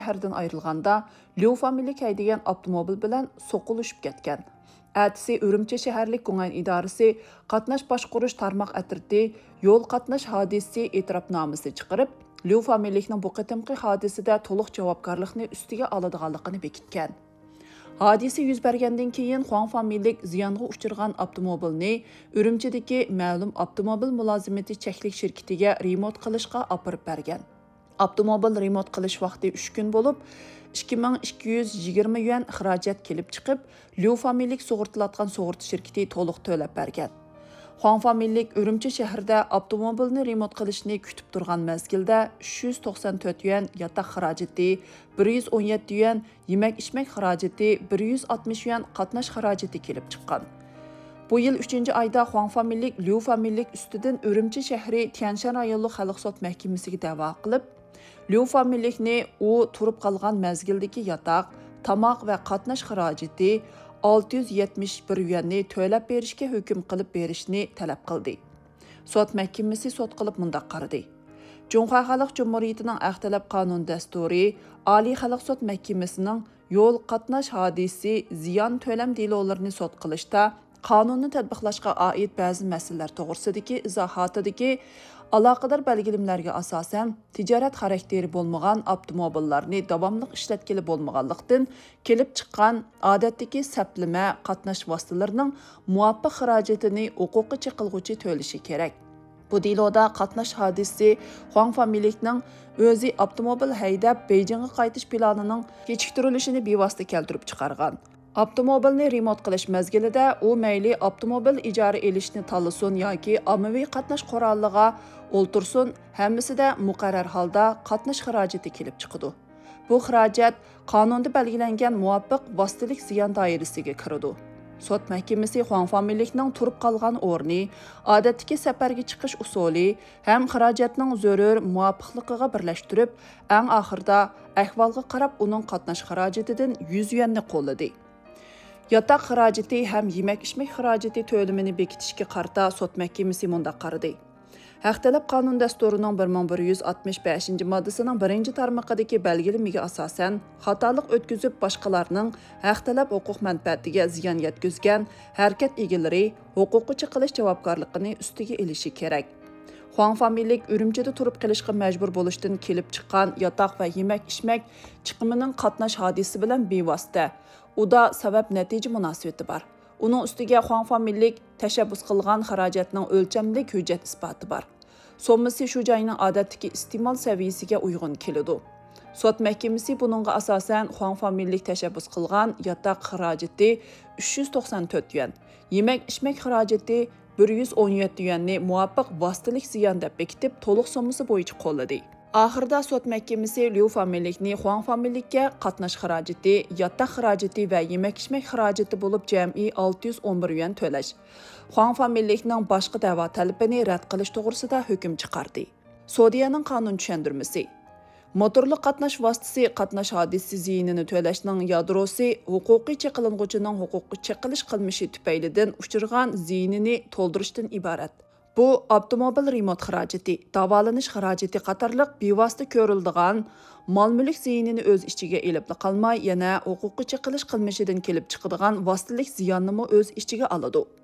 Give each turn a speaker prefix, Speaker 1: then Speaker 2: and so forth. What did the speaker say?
Speaker 1: şəhərdən ayrılğanda Liu familiya haydəgən avtomobil bilan soquluşub ketgan. Әтісі Үрümçi şəhərlik Qo'ng'ayn idorasi qatnash boshqarish tarmoq atriti yo'l qatnash hodisi e'tirofnomasi chiqarib, Liu familiyaning bu qitimqi hodisada to'liq javobgarlikni ustiga oladiganligini bekitgan. Hodisa yuz bergandan keyin Huang familiyalik ziyonga uchirgan avtomobilni Үрümchidagi ma'lum avtomobil mulozimati cheklik shirkatiga remont qilishga olib bergan. Avtomobil remont qilish vaqti 3 kun bo'lib, 2220 yuan xarajat kelib chiqib, Liu familiyalik sug'urtalatgan sug'urta shirkati to'liq to'lab bergan. Huang familiyalik Үрümçi shahrida avtomobilni remont qilishni kutib turgan mezgilda 394 yuan yotoq xarajati, 117 yuan yemak-ichmak xarajati, 160 yuan qatnash xarajati kelib chiqqan. Bu yil 3-oyda Huang familiyalik Liu familiyalik ustidan Үрümçi shahri Tianshan rayonlik xalq sud mahkamasiga da'vo qilib, Liu familiyalikni u turib qolgan mezgildagi yotoq, tamoq va qatnash xarajati 671 yuanni to'lab berishga hukm qilib berishni talab qildi. Sud mahkamasi sud qilib mundaq qaradi. Junxo Xalq Cumhuriyatining Aqtalab qonun dasturi, Oliy xalq sud mahkamasining yo'l qatnash hodisi ziyon to'lam delolarini sud qilishda qonunni tatbiqlashga oid ba'zi masalalar to'g'risidagi izohotidagi aloqador belgilimlarga asosan tijorat xarakteri bo'lmagan avtomobillarni davomli ishlatkili bo'lmaganlikdan kelib chiqqan odatdagi saplama qatnash vositalarining muvofiq xarajatini huquqiy qilg'uvchi to'lishi kerak. Bu deloda qatnash hodisi Huang familiyalikning o'zi avtomobil haydab Beijingga qaytish planining kechiktirilishini bevosita keltirib chiqargan. Avtomobilni remont qilish mezgilida u mayli avtomobil ijara elishni tanlasin yoki ommaviy qatnash qurolliga o'ltirsin, hammasida muqarrar holda qatnash xarajati kelib chiqadi. Bu xarajat qonunda belgilangan muvofiq vositalik ziyon doirasiga kiradi. Sud mahkamasi Huang familiyalikning turib qolgan o'rni, odatdagi safarga chiqish usuli ham xarajatning zarur muvofiqligiga birlashtirib, eng oxirida ahvolga qarab uning qatnash xarajatidan 100 yuanni qo'lladi. Yotoq xarajati ham yemak-ichmak xarajati to'limini bekitishga qarta sud mahkamasi mundaq qaradi. Haqtalab qonun dasturining 1165-moddasining 1-tarmoqidagi belgilimiga asosan xatolik o'tkazib boshqalarning haqtalab huquq manfaatiga ziyon yetkazgan harakat egalari huquqiy qilish javobgarligini ustiga olishi kerak. Huang familiyalik Үрümchida turib qilishga majbur bo'lishdan kelib chiqqan yotoq va yemak-ichmak chiqimining qatnash hodisi bilan bevosita uda sabab natija munosabati bor. Uning ustiga Huang familiyalik tashabbus qilgan xarajatning o'lchamli hujjat isboti bor. Sommasi shu joyning odatdagi iste'mol saviyasiga uyg'un keladi. Sud mahkamasi buningga asosan Huang familiyalik tashabbus qilgan yotoq xarajati 394 yuan, yemak-ichmak xarajati 117 yuanni muvofiq vositalik ziyon deb bekitib, to'liq sommasi bo'yicha qo'lladi. Oxirida sud mahkamasi Liu familiyalikni Huang familiyalikka qatnash xarajati, yotoq xarajati va yemak-ichmak xarajati bo'lib jami 611 yuan to'lash. Huang familiyalikning boshqa da'vo talabini rad qilish to'g'risida hukm chiqardi. Saudiyaning qonun tushuntirmasi. Motorli qatnash vositasi qatnash hodisi ziyinini to'lashning yadrosi huquqiy qilinuvchining huquqiy qilish qilmishi tufaylidan uchirgan ziyinini to'ldirishdan iborat. Bu avtomobil remont xarajati, davolanish xarajati qatorliq bevosita ko'riladigan mol-mulk ziyinini o'z ichiga elib qolmay, yana huquqiy qilish qilmishidan kelib chiqadigan vositalik ziyonni o'z ichiga oladi.